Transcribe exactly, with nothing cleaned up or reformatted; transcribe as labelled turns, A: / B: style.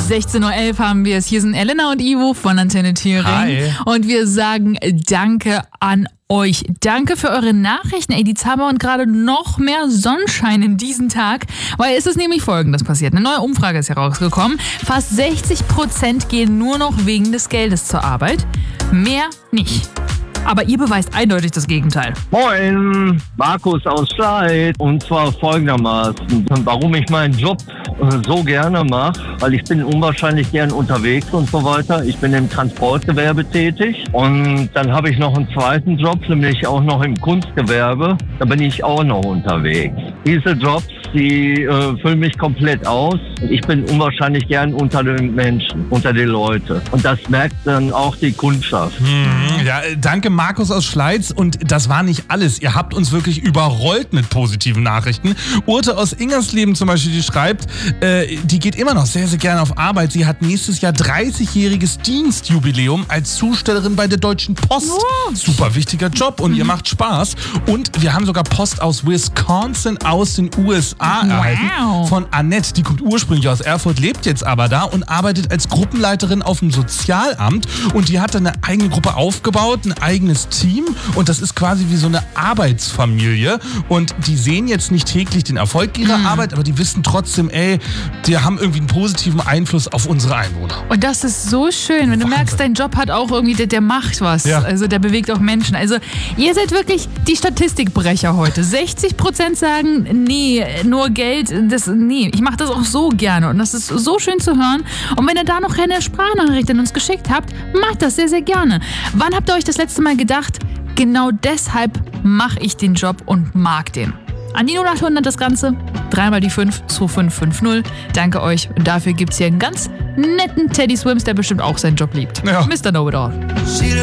A: sechzehn Uhr elf haben wir es. Hier sind Elena und Ivo von Antenne Thüringen.
B: Hi.
A: Und wir sagen Danke an euch. Danke für eure Nachrichten. Ey, die zaubern gerade noch mehr Sonnenschein in diesen Tag, weil es ist nämlich Folgendes passiert. Eine neue Umfrage ist herausgekommen. Fast sechzig Prozent gehen nur noch wegen des Geldes zur Arbeit. Mehr nicht. Aber ihr beweist eindeutig das Gegenteil.
C: Moin, Markus aus Schleit. Und zwar folgendermaßen, warum ich meinen Job so gerne mache, weil ich bin unwahrscheinlich gern unterwegs und so weiter. Ich bin im Transportgewerbe tätig und dann habe ich noch einen zweiten Job, nämlich auch noch im Kunstgewerbe. Da bin ich auch noch unterwegs. Diese Jobs, die äh, füllen mich komplett aus. Ich bin unwahrscheinlich gern unter den Menschen, unter den Leuten. Und das merkt dann auch die Kundschaft.
B: Hm, ja, danke Markus aus Schleiz. Und das war nicht alles. Ihr habt uns wirklich überrollt mit positiven Nachrichten. Urte aus Ingersleben zum Beispiel, die schreibt, äh, die geht immer noch sehr, sehr gerne auf Arbeit. Sie hat nächstes Jahr dreißigjähriges Dienstjubiläum als Zustellerin bei der Deutschen Post.
A: Oh.
B: Super wichtiger Job und mhm. ihr macht Spaß. Und wir haben sogar Post aus Wisconsin aus den U S A erhalten.
A: Wow.
B: Von Annette. Die kommt ursprünglich aus Erfurt, lebt jetzt aber da und arbeitet als Gruppenleiterin auf dem Sozialamt. Und die hat dann eine eigene Gruppe aufgebaut, ein eigenes Team. Und das ist quasi wie so eine Arbeitsfamilie. Und die sehen jetzt nicht täglich den Erfolg ihrer mhm. Arbeit, aber die wissen trotzdem, ey, die haben irgendwie einen positiven Einfluss auf unsere Einwohner.
A: Und das ist so schön, wenn du
B: Wahnsinn.
A: merkst, dein Job hat auch irgendwie, der, der macht was.
B: Ja.
A: Also der bewegt auch Menschen. Also ihr seid wirklich die Statistikbrecher heute. sechzig Prozent sagen, nee, nur Geld, das, nee, ich mache das auch so gerne. Und das ist so schön zu hören. Und wenn ihr da noch eine Sprachnachricht an uns geschickt habt, macht das sehr, sehr gerne. Wann habt ihr euch das letzte Mal gedacht, genau deshalb mache ich den Job und mag den? An die null acht hundert das Ganze, dreimal die fünf, zwei fünf fünf null. Danke euch. Und dafür gibt es hier einen ganz netten Teddy Swims, der bestimmt auch seinen Job liebt.
B: Ja.
A: Mister Know-it-all.